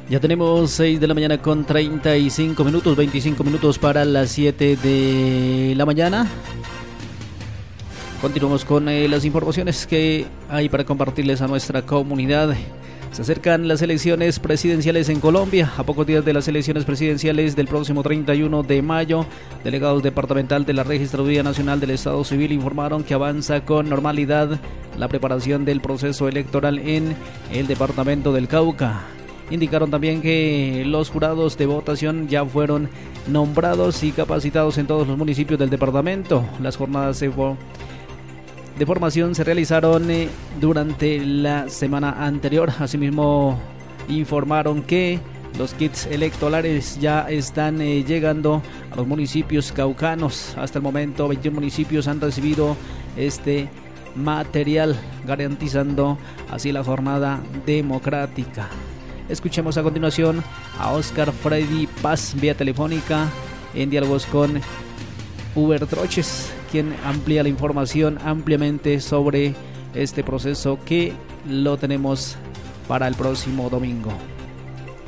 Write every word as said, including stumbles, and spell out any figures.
Ya tenemos seis de la mañana con treinta y cinco minutos, veinticinco minutos para las siete de la mañana. Continuamos con eh, las informaciones que hay para compartirles a nuestra comunidad. Se acercan las elecciones presidenciales en Colombia. A pocos días de las elecciones presidenciales del próximo treinta y uno de mayo, delegados departamental de la Registraduría Nacional del Estado Civil informaron que avanza con normalidad la preparación del proceso electoral en el departamento del Cauca. Indicaron también que los jurados de votación ya fueron nombrados y capacitados en todos los municipios del departamento. Las jornadas de, de formación se realizaron eh, durante la semana anterior. Asimismo, informaron que los kits electorales ya están eh, llegando a los municipios caucanos. Hasta el momento, veintiún municipios han recibido este material, garantizando así la jornada democrática. Escuchemos a continuación a Oscar Freddy Paz vía telefónica en diálogos con Uber Troches, quien amplía la información ampliamente sobre este proceso que lo tenemos para el próximo domingo.